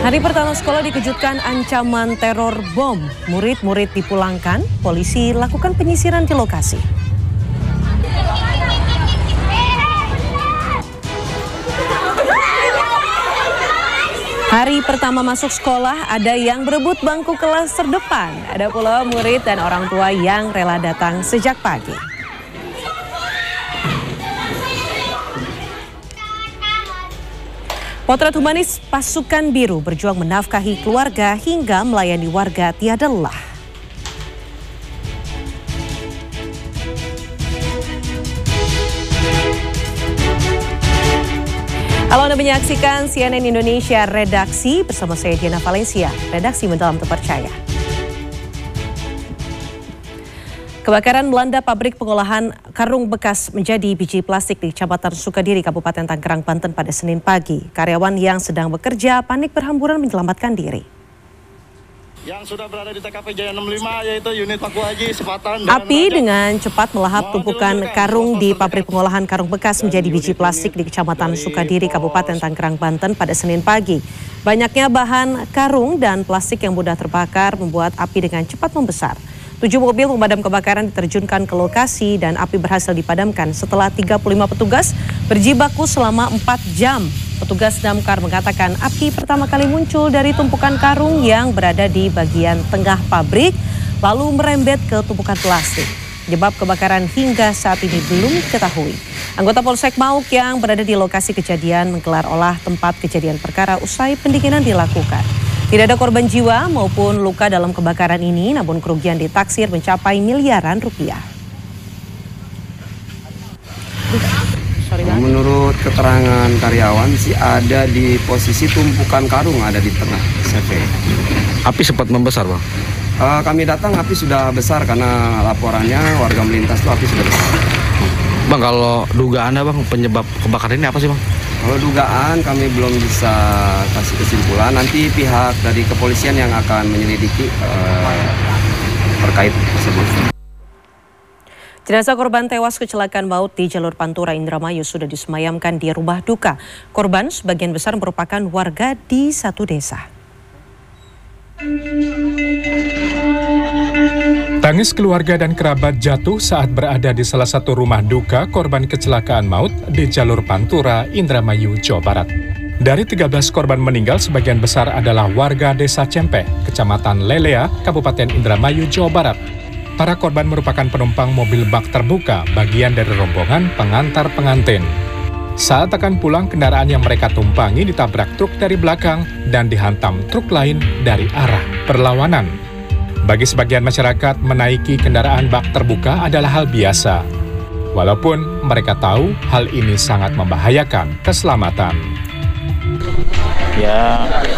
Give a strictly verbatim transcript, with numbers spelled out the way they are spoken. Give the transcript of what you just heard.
Hari pertama sekolah dikejutkan ancaman teror bom. Murid-murid dipulangkan, polisi lakukan penyisiran di lokasi. Hari pertama masuk sekolah, ada yang berebut bangku kelas terdepan. Ada pula murid dan orang tua yang rela datang sejak pagi. Potret humanis Pasukan Biru berjuang menafkahi keluarga hingga melayani warga tiada lelah. Halo, Anda menyaksikan C N N Indonesia Redaksi bersama saya Diana Valencia. Redaksi Mendalam Terpercaya. Kebakaran melanda pabrik pengolahan karung bekas menjadi biji plastik di Kecamatan Sukadiri, Kabupaten Tangerang, Banten pada Senin pagi. Karyawan yang sedang bekerja panik berhamburan menyelamatkan diri. Yang sudah berada di T K P Jaya enam puluh lima yaitu unit Paku Haji Sepatan. Api dengan cepat melahap tumpukan karung di pabrik pengolahan karung bekas menjadi biji plastik di Kecamatan Sukadiri, Kabupaten Tangerang, Banten pada Senin pagi. Banyaknya bahan karung dan plastik yang mudah terbakar membuat api dengan cepat membesar. Tujuh mobil pemadam kebakaran diterjunkan ke lokasi dan api berhasil dipadamkan setelah tiga puluh lima petugas berjibaku selama empat jam. Petugas damkar mengatakan api pertama kali muncul dari tumpukan karung yang berada di bagian tengah pabrik lalu merembet ke tumpukan plastik. Penyebab kebakaran hingga saat ini belum diketahui. Anggota Polsek Mauk yang berada di lokasi kejadian menggelar olah tempat kejadian perkara usai pendinginan dilakukan. Tidak ada korban jiwa maupun luka dalam kebakaran ini, namun kerugian ditaksir mencapai miliaran rupiah. Menurut keterangan karyawan sih ada di posisi tumpukan karung ada di tengah C V. Api sempat membesar, Bang? Uh, kami datang api sudah besar karena laporannya warga melintas itu api sudah besar. Bang, kalau dugaannya Bang penyebab kebakaran ini apa sih, Bang? Kalau dugaan kami belum bisa kasih kesimpulan, nanti pihak dari kepolisian yang akan menyelidiki uh, terkait tersebut. Jenazah korban tewas kecelakaan maut di jalur Pantura Indramayu sudah disemayamkan di rumah duka. Korban sebagian besar merupakan warga di satu desa. Tangis keluarga dan kerabat jatuh saat berada di salah satu rumah duka korban kecelakaan maut di jalur Pantura, Indramayu, Jawa Barat. Dari tiga belas korban meninggal, sebagian besar adalah warga Desa Cempeh, Kecamatan Lelea, Kabupaten Indramayu, Jawa Barat. Para korban merupakan penumpang mobil bak terbuka, bagian dari rombongan pengantar pengantin. Saat akan pulang, kendaraan yang mereka tumpangi ditabrak truk dari belakang dan dihantam truk lain dari arah berlawanan. Bagi sebagian masyarakat, menaiki kendaraan bak terbuka adalah hal biasa. Walaupun mereka tahu hal ini sangat membahayakan keselamatan. Ya,